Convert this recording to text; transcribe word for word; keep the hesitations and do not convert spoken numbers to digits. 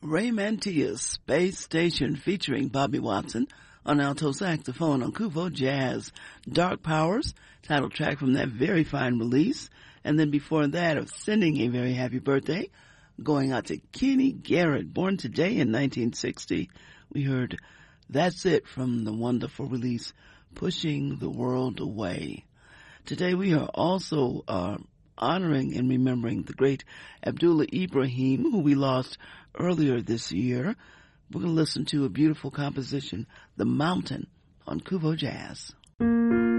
Ray Mantia's Space Station featuring Bobby Watson on alto saxophone on Kuvo Jazz. Dark Powers, title track from that very fine release. And then before that, of sending a very happy birthday, going out to Kenny Garrett, born today in nineteen sixty. We heard That's It from the wonderful release, Pushing the World Away. Today we are also uh, honoring and remembering the great Abdullah Ibrahim, who we lost earlier this year. We're going to listen to a beautiful composition, The Mountain, on Kuvo Jazz.